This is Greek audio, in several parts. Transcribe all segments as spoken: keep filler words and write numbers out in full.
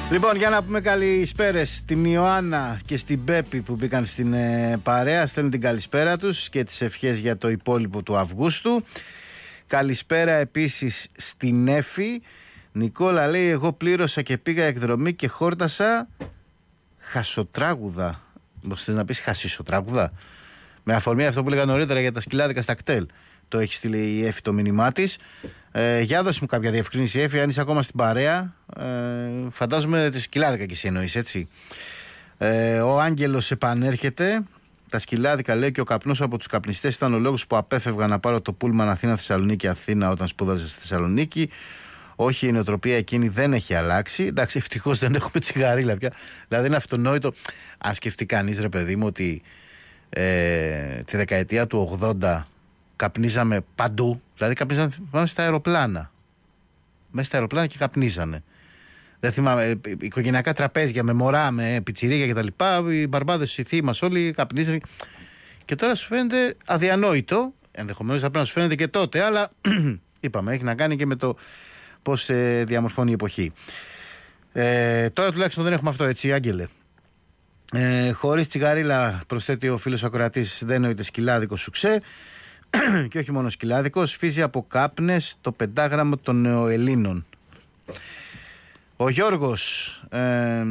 Λοιπόν, για να πούμε καλησπέρες στην Ιωάννα και στην Πέπη που μπήκαν στην ε, παρέα. Στέλνουν την καλησπέρα τους και τις ευχές για το υπόλοιπο του Αυγούστου. Καλησπέρα επίσης στην Έφη. Νικόλα λέει: εγώ πλήρωσα και πήγα εκδρομή και χόρτασα χασοτράγουδα. Πώς θες να πεις χασισοτράγουδα? Με αφορμή αυτό που έλεγα νωρίτερα για τα σκυλάδικα στα κτέλ. Το έχει στείλει η Έφη το μήνυμά της. Ε, για δώσε μου κάποια διευκρίνηση, Έφη, αν είσαι ακόμα στην παρέα. Ε, φαντάζομαι τη σκυλάδικα και εσύ εννοείς, έτσι. Ε, ο Άγγελος επανέρχεται. Τα σκυλάδικα, λέει, και ο καπνός από τους καπνιστές ήταν ο λόγος που απέφευγα να πάρω το πούλμαν Αθήνα-Θεσσαλονίκη-Αθήνα όταν σπούδαζα στη Θεσσαλονίκη. Όχι, η νοοτροπία εκείνη δεν έχει αλλάξει. Εντάξει, ευτυχώς δεν έχουμε τσιγαρίλα πια. Δηλαδή είναι αυτονόητο. Αν σκεφτεί κανείς, ρε παιδί μου, ότι ε, τη δεκαετία του ογδόντα καπνίζαμε παντού. Δηλαδή καπνίζαμε πάμε στα αεροπλάνα. Μέσα στα αεροπλάνα και καπνίζανε. Δεν θυμάμαι, οικογενειακά τραπέζια με μωρά, με πιτσιρίκια κτλ. Οι μπαρμπάδες, οι θείοι μας όλοι καπνίζανε. Και τώρα σου φαίνεται αδιανόητο. Ενδεχομένως θα πρέπει να σου φαίνεται και τότε, αλλά είπαμε, έχει να κάνει και με το πώς ε, διαμορφώνει η εποχή. Ε, τώρα τουλάχιστον δεν έχουμε αυτό, έτσι, Άγγελε. Ε, χωρίς τσιγαρίλα, προσθέτει ο φίλος ακροατής, δεν νοείται σκυλάδικο σουξέ. Και όχι μόνο σκυλάδικο, σφίζει από κάπνες το πεντάγραμμο των νεοελλήνων. Ο Γιώργος ε,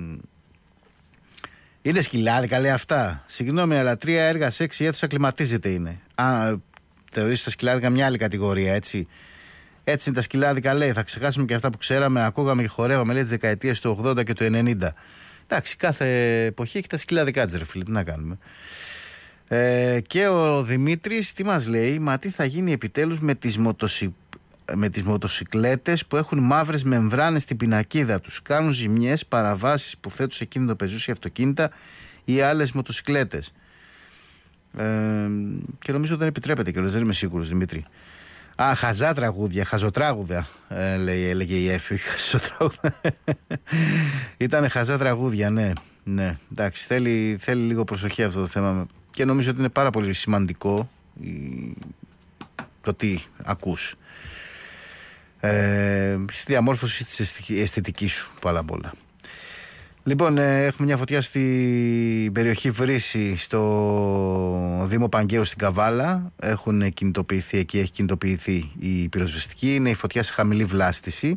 είναι σκυλάδικα, λέει αυτά. Συγγνώμη, αλλά τρία έργα σε έξι αίθουσα κλιματίζεται είναι. Α, θεωρείς τα σκυλάδικα μια άλλη κατηγορία, έτσι. Έτσι είναι τα σκυλάδικα, λέει. Θα ξεχάσουμε και αυτά που ξέραμε, ακούγαμε και χορεύαμε, λέει, τις δεκαετίες του ογδόντα και του ενενήντα. Εντάξει, κάθε εποχή έχει τα σκυλάδικά της, ρε φίλε, τι να κάνουμε. Ε, και ο Δημήτρης τι μας λέει? Μα τι θα γίνει επιτέλους με τις, μοτοσυ... με τις μοτοσυκλέτες που έχουν μαύρες μεμβράνες στην πινακίδα τους? Κάνουν ζημιές, παραβάσεις που θέτουν σε κίνδυνο πεζούς ή αυτοκίνητα ή άλλες μοτοσυκλέτες. Ε, και νομίζω δεν επιτρέπεται και δεν είμαι σίγουρος, Δημήτρη. Α, χαζά τραγούδια, χαζοτράγουδα, ε, λέει, έλεγε η Έφη. Χαζοτράγουδα. Ήτανε χαζά τραγούδια, ναι. Ναι, εντάξει, θέλει, θέλει λίγο προσοχή αυτό το θέμα. Και νομίζω ότι είναι πάρα πολύ σημαντικό το τι ακούς. Ε, στη διαμόρφωση της αισθητικής σου, πάρα πολλά. Λοιπόν, ε, έχουμε μια φωτιά στην περιοχή Βρύση, στο Δήμο Παγκαίου στην Καβάλα. Έχουν κινητοποιηθεί, εκεί έχει κινητοποιηθεί η πυροσβεστική. Είναι η φωτιά σε χαμηλή βλάστηση.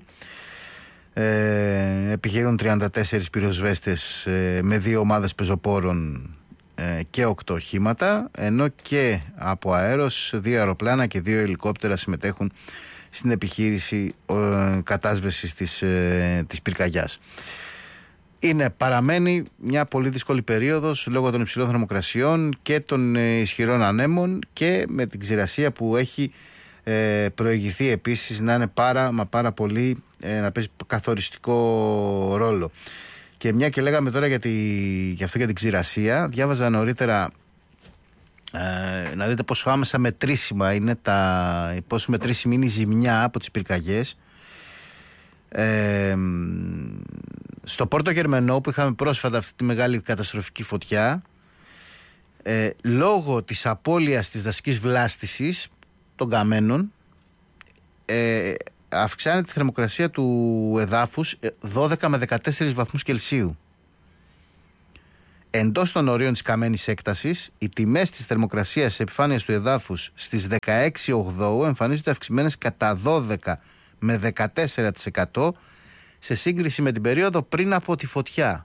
Ε, επιχειρούν τριάντα τέσσερις πυροσβέστες ε, με δύο ομάδες πεζοπόρων ε, και οκτώ οχήματα, ενώ και από αέρος δύο αεροπλάνα και δύο ελικόπτερα συμμετέχουν στην επιχείρηση ε, κατάσβεσης της, ε, της πυρκαγιάς. Είναι, παραμένει μια πολύ δύσκολη περίοδος λόγω των υψηλών θερμοκρασιών και των ε, ισχυρών ανέμων και με την ξηρασία που έχει ε, προηγηθεί επίσης να είναι πάρα μα πάρα πολύ ε, να παίζει καθοριστικό ρόλο. Και μια και λέγαμε τώρα για, τη, για αυτό για την ξηρασία, διάβαζα νωρίτερα ε, να δείτε πόσο άμεσα μετρήσιμα είναι τα, πόσο μετρήσιμη είναι η ζημιά από τις πυρκαγιές. Ε, στο Πόρτο Γερμενό που είχαμε πρόσφατα αυτή τη μεγάλη καταστροφική φωτιά, ε, λόγω της απώλειας της δασικής βλάστησης των καμένων, ε, αυξάνεται τη θερμοκρασία του εδάφους δώδεκα με δεκατέσσερις βαθμούς Κελσίου. Εντός των ορίων της καμένης έκτασης, οι τιμές της θερμοκρασίας της επιφάνειας του εδάφους στις δεκαέξι ογδόου εμφανίζονται αυξημένες κατά δώδεκα με δεκατέσσερα τοις εκατό σε σύγκριση με την περίοδο πριν από τη φωτιά.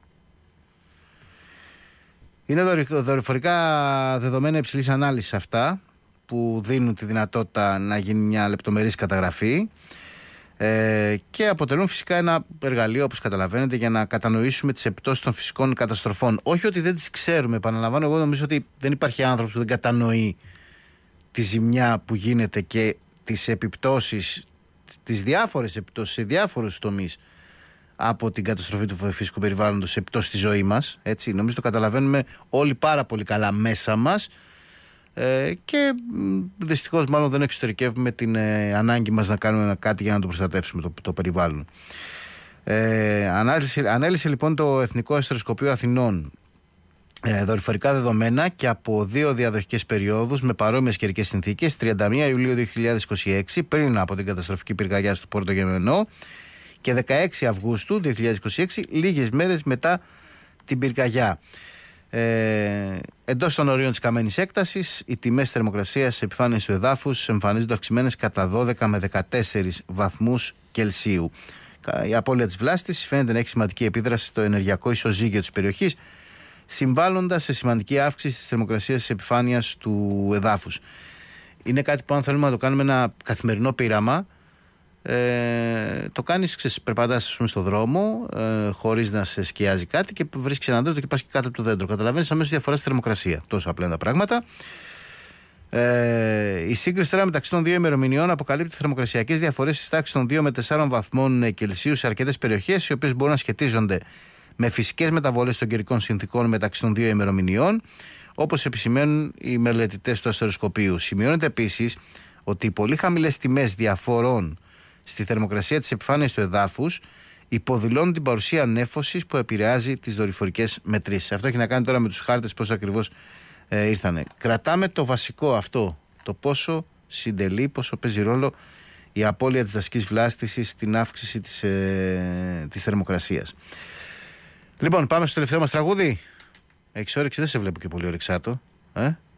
Είναι δορυφορικά δεδομένα υψηλής ανάλυσης αυτά που δίνουν τη δυνατότητα να γίνει μια λεπτομερής καταγραφή ε, και αποτελούν φυσικά ένα εργαλείο, όπως καταλαβαίνετε, για να κατανοήσουμε τις επιπτώσεις των φυσικών καταστροφών. Όχι ότι δεν τις ξέρουμε, επαναλαμβάνω, εγώ νομίζω ότι δεν υπάρχει άνθρωπος που δεν κατανοεί τη ζημιά που γίνεται και τις επιπτώσεις, τις διάφορες επιπτώσεις σε διάφορους τομείς από την καταστροφή του φυσικού περιβάλλοντος σε επιπτώσεις στη ζωή μας. Έτσι, νομίζω το καταλαβαίνουμε όλοι πάρα πολύ καλά μέσα μας ε, και δυστυχώς μάλλον δεν εξωτερικεύουμε την ε, ανάγκη μας να κάνουμε κάτι για να το προστατεύσουμε το, το περιβάλλον. Ε, ανάλυσε, ανέλησε λοιπόν το Εθνικό Αστεροσκοπείο Αθηνών ε, δορυφορικά δεδομένα και από δύο διαδοχικές περιόδους με παρόμοιες καιρικές συνθήκες, τριάντα μία Ιουλίου δύο χιλιάδες είκοσι έξι, πριν από την καταστροφική πυρκαγιά στο Πόρτο Γερμενό, και δεκαέξι Αυγούστου δύο χιλιάδες είκοσι έξι, λίγες μέρες μετά την πυρκαγιά. Ε, εντός των ορίων της καμένης έκτασης, οι τιμές θερμοκρασίας σε επιφάνειες του εδάφους εμφανίζονται αυξημένες κατά δώδεκα με δεκατέσσερις βαθμούς Κελσίου. Η απώλεια της βλάστης φαίνεται να έχει σημαντική επίδραση στο ενεργειακό ισοζύγιο της περιοχής, συμβάλλοντας σε σημαντική αύξηση της θερμοκρασίας της επιφάνειας του εδάφους. Είναι κάτι που, αν θέλουμε να το κάνουμε ένα καθημερινό πείραμα, ε, το κάνεις, ξέρεις, περπατάς στον δρόμο, ε, χωρίς να σε σκιάζει κάτι και βρίσκεις έναν δέντρο και πας και κάτω από το δέντρο. Καταλαβαίνεις αμέσως διαφορά στη θερμοκρασία. Τόσο απλά είναι τα πράγματα. Ε, η σύγκριση τώρα μεταξύ των δύο ημερομηνιών αποκαλύπτει θερμοκρασιακές διαφορές στις τάξεις των δύο με τεσσάρων βαθμών Κελσίου σε αρκετές περιοχές, οι οποίες μπορούν να σχετίζονται με φυσικές μεταβολές των καιρικών συνθηκών μεταξύ των δύο ημερομηνιών, όπως επισημαίνουν οι μελετητές του αστεροσκοπείου. Σημειώνεται επίσης ότι οι πολύ χαμηλές τιμές διαφορών στη θερμοκρασία της επιφάνειας του εδάφους υποδηλώνουν την παρουσία νέφωσης που επηρεάζει τις δορυφορικές μετρήσεις. Αυτό έχει να κάνει τώρα με τους χάρτες πώς ακριβώς ε, ήρθανε. Κρατάμε το βασικό αυτό, το πόσο συντελεί, πόσο παίζει ρόλο η απώλεια της δασικής βλάστησης στην αύξηση της, ε, της θερμοκρασίας. Λοιπόν, πάμε στο τελευταίο μας τραγούδι. Έχεις όρεξη? Δεν σε βλέπω και πολύ όρεξάτο. Ε?